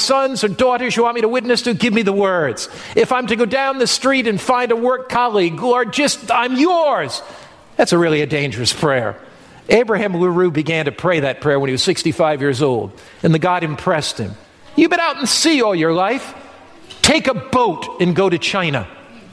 sons or daughters you want me to witness to, give me the words. If I'm to go down the street and find a work colleague, Lord, I'm yours. That's really a dangerous prayer. Abraham LaRue began to pray that prayer when he was 65 years old, and the God impressed him. You've been out in the sea all your life. Take a boat and go to China.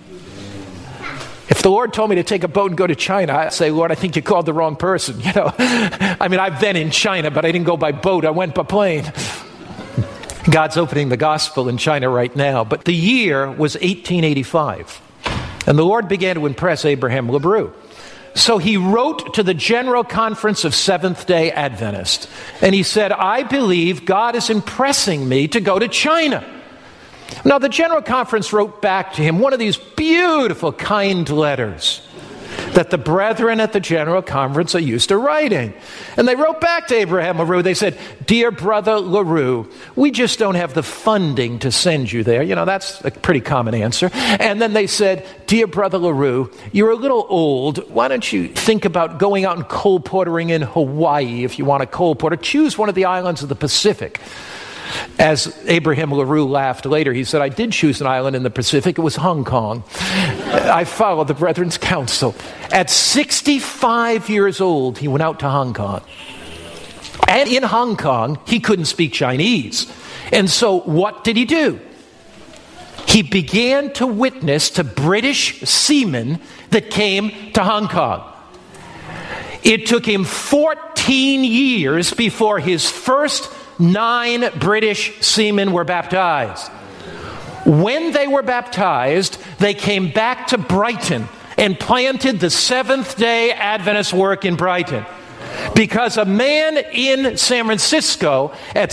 If the Lord told me to take a boat and go to China, I'd say, Lord, I think you called the wrong person. I've been in China, but I didn't go by boat. I went by plane. God's opening the gospel in China right now. But the year was 1885. And the Lord began to impress Abraham LaRue. So he wrote to the General Conference of Seventh-day Adventists. And he said, I believe God is impressing me to go to China. Now, the General Conference wrote back to him one of these beautiful, kind letters that the brethren at the General Conference are used to writing. And they wrote back to Abraham LaRue. They said, Dear Brother LaRue, we just don't have the funding to send you there. That's a pretty common answer. And then they said, Dear Brother LaRue, you're a little old. Why don't you think about going out and colportering in Hawaii if you want a colporter? Choose one of the islands of the Pacific. As Abraham LaRue laughed later, he said, I did choose an island in the Pacific. It was Hong Kong. I followed the Brethren's counsel. At 65 years old, he went out to Hong Kong. And in Hong Kong, he couldn't speak Chinese. And so what did he do? He began to witness to British seamen that came to Hong Kong. It took him 14 years before his first 9 British seamen were baptized. When they were baptized, they came back to Brighton and planted the Seventh-day Adventist work in Brighton. Because a man in San Francisco at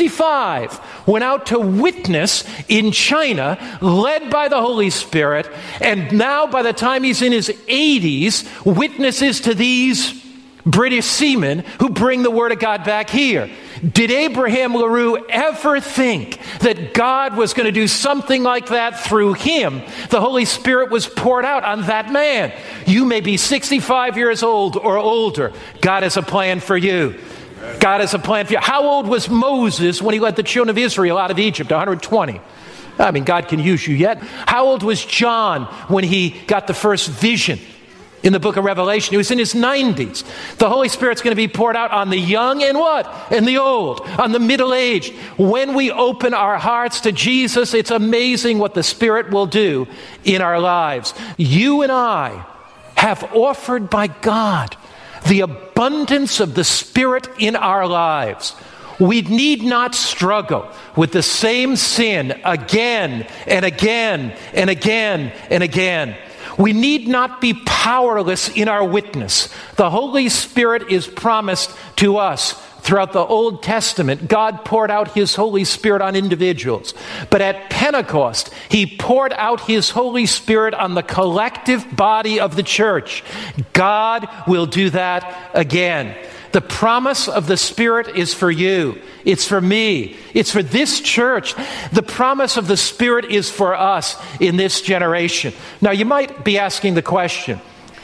65 went out to witness in China, led by the Holy Spirit, and now by the time he's in his 80s, witnesses to these British seamen who bring the Word of God back here. Did Abraham LaRue ever think that God was going to do something like that through him? The Holy Spirit was poured out on that man. You may be 65 years old or older. God has a plan for you. God has a plan for you. How old was Moses when he led the children of Israel out of Egypt? 120. God can use you yet. How old was John when he got the first vision in the book of Revelation? He was in his 90s. The Holy Spirit's going to be poured out on the young and what? And the old, on the middle-aged. When we open our hearts to Jesus, it's amazing what the Spirit will do in our lives. You and I have offered by God the abundance of the Spirit in our lives. We need not struggle with the same sin again and again and again and again. We need not be powerless in our witness. The Holy Spirit is promised to us throughout the Old Testament. God poured out His Holy Spirit on individuals. But at Pentecost, He poured out His Holy Spirit on the collective body of the church. God will do that again. The promise of the Spirit is for you. It's for me. It's for this church. The promise of the Spirit is for us in this generation. Now, you might be asking the question,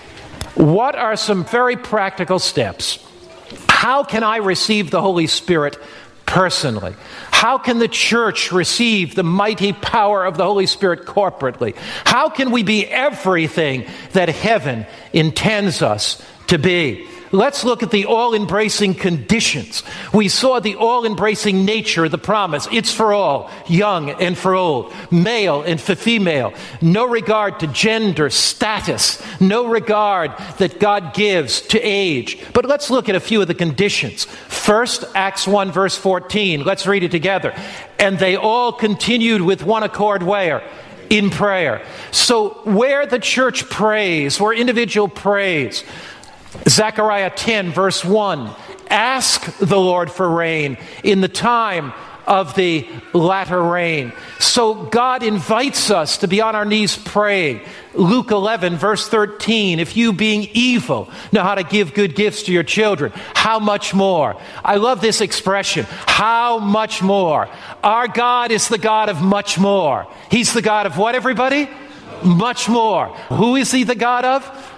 what are some very practical steps? How can I receive the Holy Spirit personally? How can the church receive the mighty power of the Holy Spirit corporately? How can we be everything that heaven intends us to be? Let's look at the all-embracing conditions. We saw the all-embracing nature of the promise. It's for all, young and for old, male and for female. No regard to gender, status, no regard that God gives to age. But let's look at a few of the conditions. First, Acts 1 verse 14. Let's read it together. And they all continued with one accord where? In prayer. So where the church prays, where individual prays, Zechariah 10 verse 1, ask the Lord for rain in the time of the latter rain. So God invites us to be on our knees praying. Luke 11 verse 13, if you being evil know how to give good gifts to your children, how much more? I love this expression, how much more? Our God is the God of much more. He's the God of what, everybody? Much more. Who is He the God of?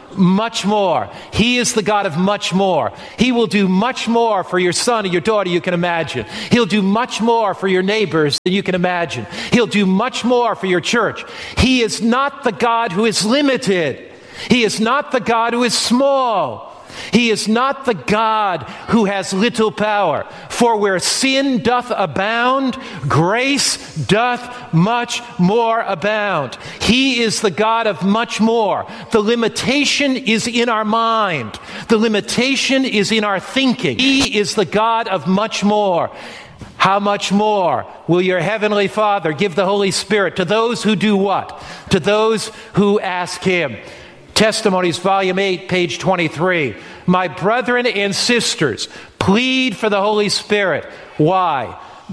much more. He is the God of much more. He will do much more for your son or your daughter you can imagine. He'll do much more for your neighbors than you can imagine. He'll do much more for your church. He is not the God who is limited. He is not the God who is small. He is not the God who has little power. For where sin doth abound, grace doth much more abound. He is the God of much more. The limitation is in our mind. The limitation is in our thinking. He is the God of much more. How much more will your heavenly Father give the Holy Spirit to those who do what? To those who ask Him. Testimonies, Volume 8, page 23. My brethren and sisters, plead for the Holy Spirit. Why?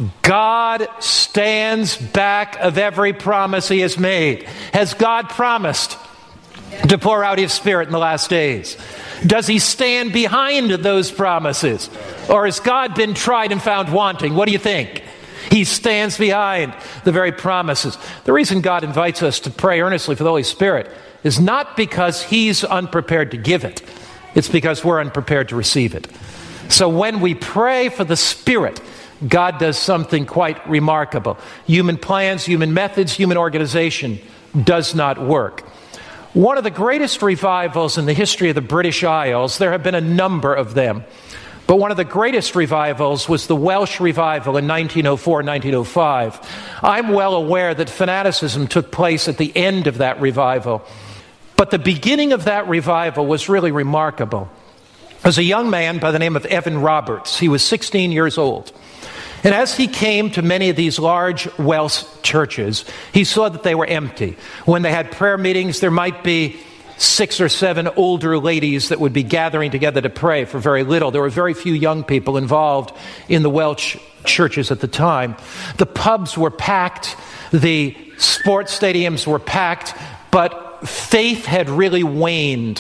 God stands back of every promise He has made. Has God promised to pour out His Spirit in the last days? Does He stand behind those promises? Or has God been tried and found wanting? What do you think? He stands behind the very promises. The reason God invites us to pray earnestly for the Holy Spirit is not because He's unprepared to give it. It's because we're unprepared to receive it. So when we pray for the Spirit, God does something quite remarkable. Human plans, human methods, human organization does not work. One of the greatest revivals in the history of the British Isles, there have been a number of them, but one of the greatest revivals was the Welsh revival in 1904-1905. I'm well aware that fanaticism took place at the end of that revival. But the beginning of that revival was really remarkable. There was a young man by the name of Evan Roberts. He was 16 years old. And as he came to many of these large Welsh churches, he saw that they were empty. When they had prayer meetings, there might be 6 or 7 older ladies that would be gathering together to pray for very little. There were very few young people involved in the Welsh churches at the time. The pubs were packed. The sports stadiums were packed. But faith had really waned.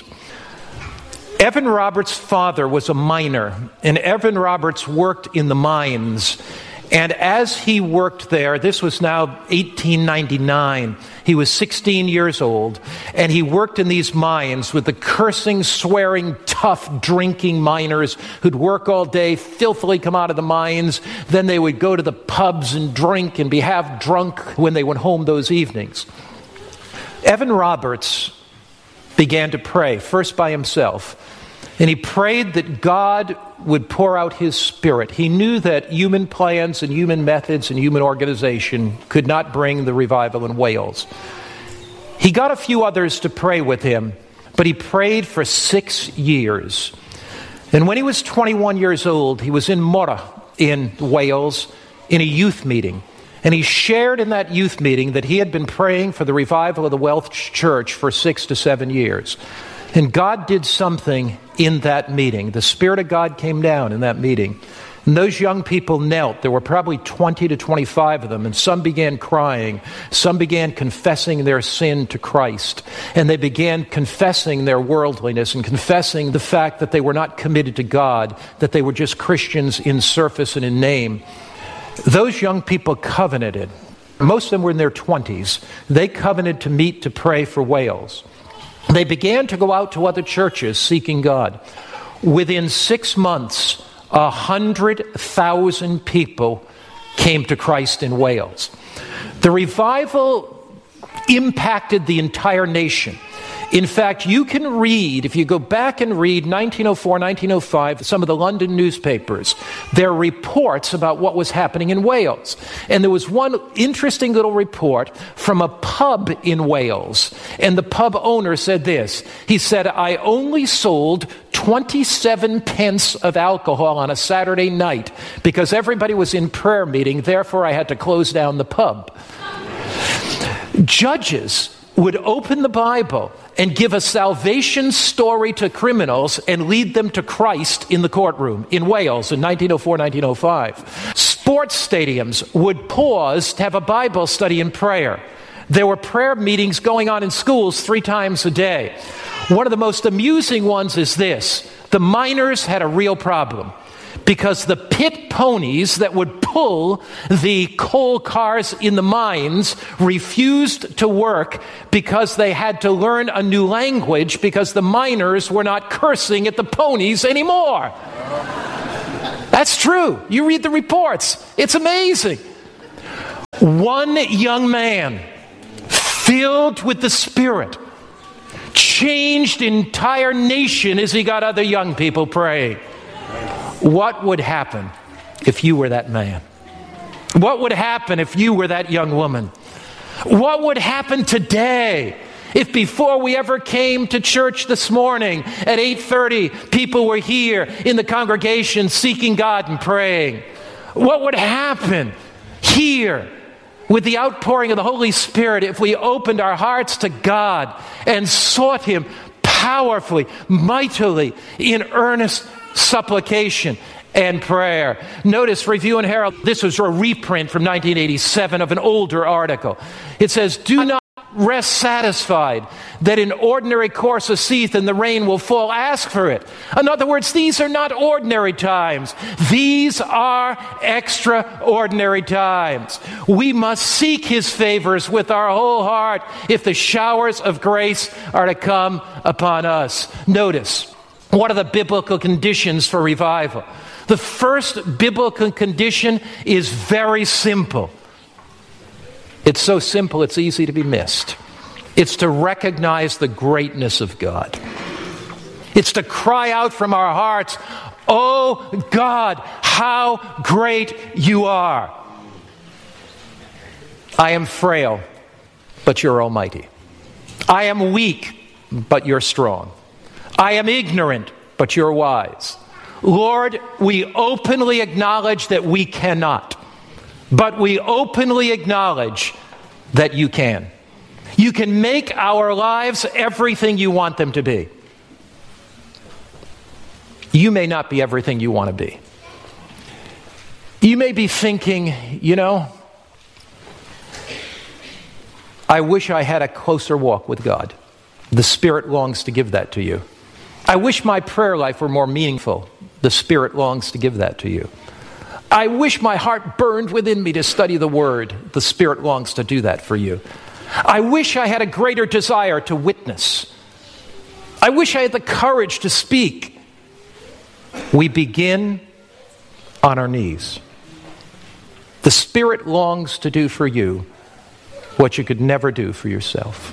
Evan Roberts' father was a miner, and Evan Roberts worked in the mines. And as he worked there, this was now 1899, he was 16 years old, and he worked in these mines with the cursing, swearing, tough, drinking miners who'd work all day, filthily come out of the mines. Then they would go to the pubs and drink and be half drunk when they went home those evenings. Evan Roberts began to pray, first by himself, and he prayed that God would pour out His Spirit. He knew that human plans and human methods and human organization could not bring the revival in Wales. He got a few others to pray with him, but he prayed for 6 years. And when he was 21 years old, he was in Morra in Wales in a youth meeting. And he shared in that youth meeting that he had been praying for the revival of the Welsh church for 6 to 7 years. And God did something in that meeting. The Spirit of God came down in that meeting. And those young people knelt. There were probably 20 to 25 of them. And some began crying. Some began confessing their sin to Christ. And they began confessing their worldliness and confessing the fact that they were not committed to God, that they were just Christians in surface and in name. Those young people covenanted. Most of them were in their 20s. They covenanted to meet to pray for Wales. They began to go out to other churches seeking God. Within 6 months, 100,000 people came to Christ in Wales. The revival impacted the entire nation. In fact, you can read, if you go back and read 1904, 1905, some of the London newspapers, there are reports about what was happening in Wales. And there was one interesting little report from a pub in Wales. And the pub owner said this. He said, I only sold 27 pence of alcohol on a Saturday night because everybody was in prayer meeting, therefore I had to close down the pub. Judges would open the Bible and give a salvation story to criminals and lead them to Christ in the courtroom in Wales in 1904, 1905. Sports stadiums would pause to have a Bible study and prayer. There were prayer meetings going on in schools 3 times a day. One of the most amusing ones is this. The miners had a real problem. because the pit ponies that would pull the coal cars in the mines refused to work because they had to learn a new language because the miners were not cursing at the ponies anymore. That's true. You read the reports. It's amazing. One young man, filled with the Spirit, changed an entire nation as he got other young people praying. What would happen if you were that man? What would happen if you were that young woman? What would happen today if before we ever came to church this morning at 8:30, people were here in the congregation seeking God and praying? What would happen here with the outpouring of the Holy Spirit if we opened our hearts to God and sought Him powerfully, mightily, in earnest supplication and prayer? Notice Review and Herald, this was a reprint from 1987 of an older article. It says, "Do not rest satisfied that in ordinary course of season the rain will fall. Ask for it." In other words, these are not ordinary times. These are extraordinary times. We must seek His favors with our whole heart if the showers of grace are to come upon us. Notice, what are the biblical conditions for revival? The first biblical condition is very simple. It's so simple, it's easy to be missed. It's to recognize the greatness of God. It's to cry out from our hearts, "Oh God, how great you are." I am frail, but you're almighty. I am weak, but you're strong. I am ignorant, but you're wise. Lord, we openly acknowledge that we cannot. But we openly acknowledge that you can. You can make our lives everything you want them to be. You may not be everything you want to be. You may be thinking, I wish I had a closer walk with God. The Spirit longs to give that to you. I wish my prayer life were more meaningful. The Spirit longs to give that to you. I wish my heart burned within me to study the Word. The Spirit longs to do that for you. I wish I had a greater desire to witness. I wish I had the courage to speak. We begin on our knees. The Spirit longs to do for you what you could never do for yourself.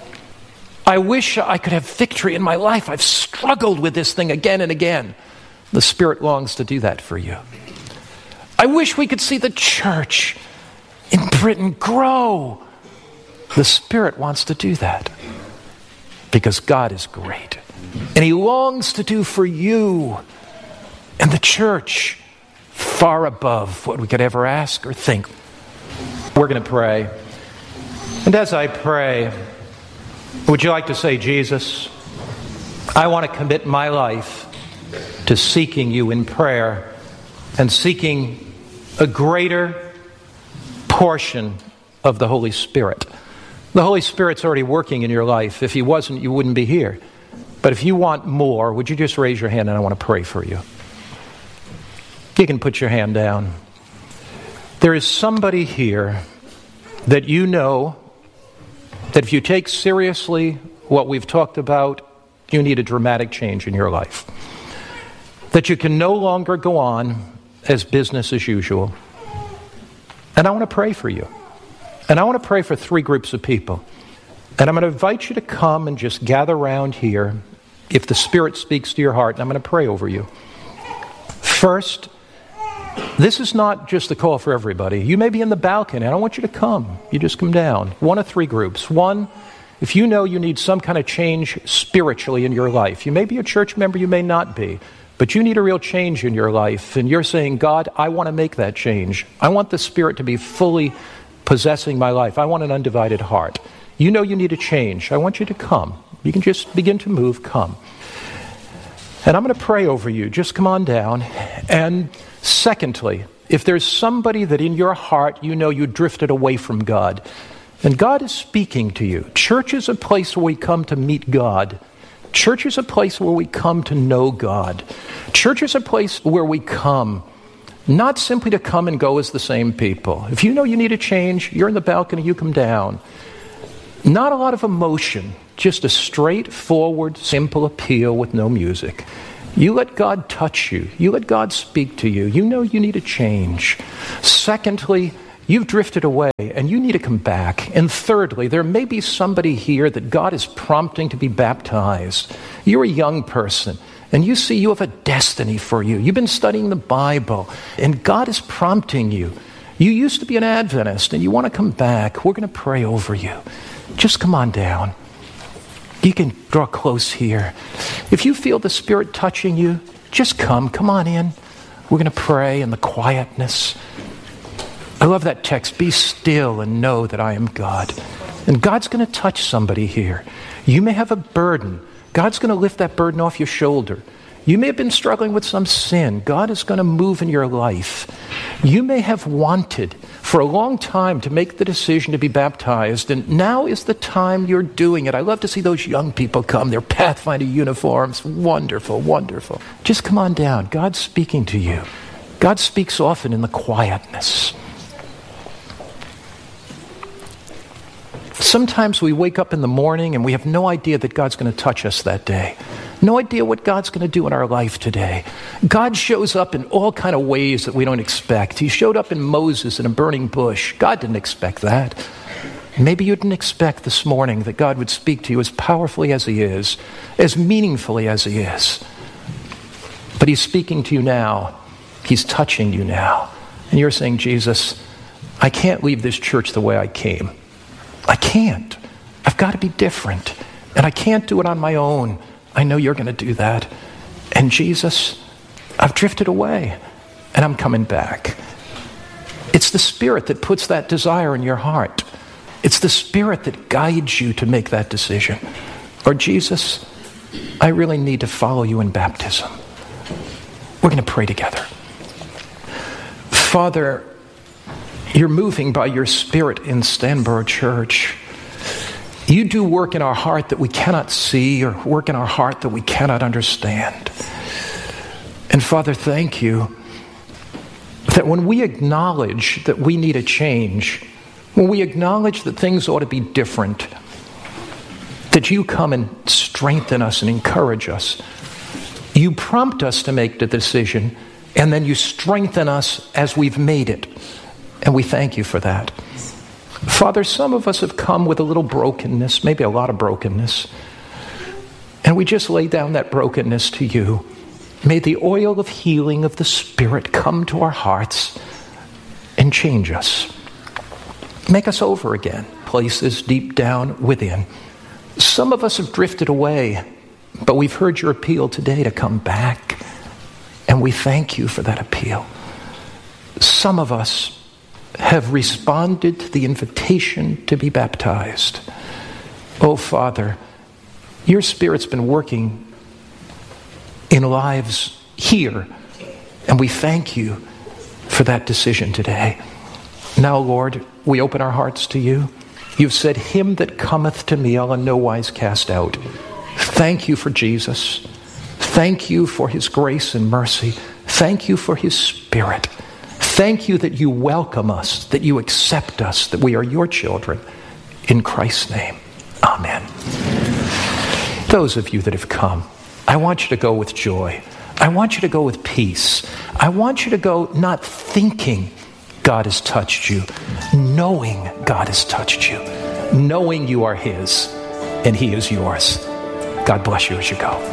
I wish I could have victory in my life. I've struggled with this thing again and again. The Spirit longs to do that for you. I wish we could see the church in Britain grow. The Spirit wants to do that because God is great. And He longs to do for you and the church far above what we could ever ask or think. We're going to pray. And as I pray, would you like to say, "Jesus, I want to commit my life to seeking you in prayer and seeking a greater portion of the Holy Spirit." The Holy Spirit's already working in your life. If He wasn't, you wouldn't be here. But if you want more, would you just raise your hand and I want to pray for you. You can put your hand down. There is somebody here that you know that if you take seriously what we've talked about, you need a dramatic change in your life. That you can no longer go on as business as usual. And I want to pray for you. And I want to pray for 3 groups of people. And I'm going to invite you to come and just gather around here if the Spirit speaks to your heart, and I'm going to pray over you. First, this is not just a call for everybody. You may be in the balcony. I don't want you to come. You just come down. One of 3 groups. One, if you know you need some kind of change spiritually in your life. You may be a church member, you may not be. But you need a real change in your life, and you're saying, "God, I want to make that change. I want the Spirit to be fully possessing my life. I want an undivided heart." You know you need a change. I want you to come. You can just begin to move. Come. And I'm going to pray over you. Just come on down. And secondly, if there's somebody that in your heart you know you drifted away from God, and God is speaking to you. Church is a place where we come to meet God. Church is a place where we come to know God. Church is a place where we come not simply to come and go as the same people. If you know you need a change, you're in the balcony, you come down. Not a lot of emotion, just a straightforward, simple appeal with no music. You let God touch you. You let God speak to you. You know you need a change. Secondly, you've drifted away and you need to come back. And thirdly, there may be somebody here that God is prompting to be baptized. You're a young person and you see you have a destiny for you. You've been studying the Bible and God is prompting you. You used to be an Adventist and you want to come back. We're going to pray over you. Just come on down. You can draw close here. If you feel the Spirit touching you, just come on in. We're going to pray in the quietness. I love that text, be still and know that I am God. And God's going to touch somebody here. You may have a burden. God's going to lift that burden off your shoulder. You may have been struggling with some sin. God is going to move in your life. You may have wanted for a long time to make the decision to be baptized, and now is the time you're doing it. I love to see those young people come, their Pathfinder uniforms. Wonderful, wonderful. Just come on down. God's speaking to you. God speaks often in the quietness. Sometimes we wake up in the morning and we have no idea that God's going to touch us that day. No idea what God's going to do in our life today. God shows up in all kind of ways that we don't expect. He showed up in Moses in a burning bush. God didn't expect that. Maybe you didn't expect this morning that God would speak to you as powerfully as he is, as meaningfully as he is. But he's speaking to you now. He's touching you now. And you're saying, Jesus, I can't leave this church the way I came. I can't. I've got to be different. And I can't do it on my own. I know you're going to do that. And Jesus, I've drifted away and I'm coming back. It's the Spirit that puts that desire in your heart. It's the Spirit that guides you to make that decision. Or Jesus, I really need to follow you in baptism. We're going to pray together. Father, you're moving by your Spirit in Stanborough Church. You do work in our heart that we cannot see or work in our heart that we cannot understand. And Father, thank you that when we acknowledge that we need a change, when we acknowledge that things ought to be different, that you come and strengthen us and encourage us. You prompt us to make the decision, and then you strengthen us as we've made it. And we thank you for that. Father, some of us have come with a little brokenness, maybe a lot of brokenness, and we just lay down that brokenness to you. May the oil of healing of the Spirit come to our hearts and change us. Make us over again, places deep down within. Some of us have drifted away, but we've heard your appeal today to come back, and we thank you for that appeal. Some of us have responded to the invitation to be baptized. Oh, Father, your Spirit's been working in lives here, and we thank you for that decision today. Now, Lord, we open our hearts to you. You've said, him that cometh to me I'll in no wise cast out. Thank you for Jesus. Thank you for his grace and mercy. Thank you for his Spirit. Thank you that you welcome us, that you accept us, that we are your children. In Christ's name, amen. Those of you that have come, I want you to go with joy. I want you to go with peace. I want you to go not thinking God has touched you, knowing God has touched you, knowing you are his and he is yours. God bless you as you go.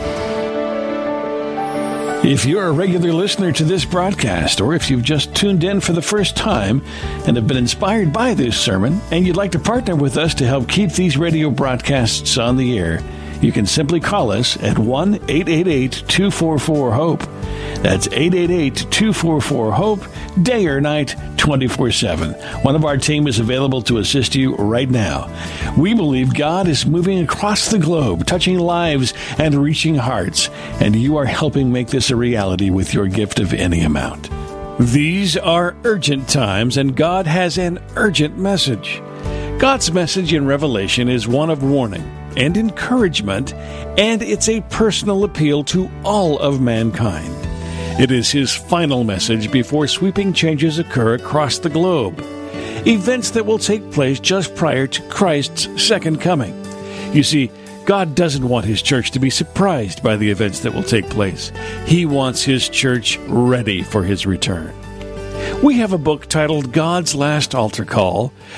If you're a regular listener to this broadcast, or if you've just tuned in for the first time and have been inspired by this sermon, and you'd like to partner with us to help keep these radio broadcasts on the air, you can simply call us at 1-888-244-HOPE. That's 888-244-HOPE, day or night, 24/7. One of our team is available to assist you right now. We believe God is moving across the globe, touching lives and reaching hearts, and you are helping make this a reality with your gift of any amount. These are urgent times, and God has an urgent message. God's message in Revelation is one of warning. and encouragement, and it's a personal appeal to all of mankind. It is his final message before sweeping changes occur across the globe. Events that will take place just prior to Christ's second coming. You see, God doesn't want his church to be surprised by the events that will take place. He wants his church ready for his return. We have a book titled God's Last Altar Call,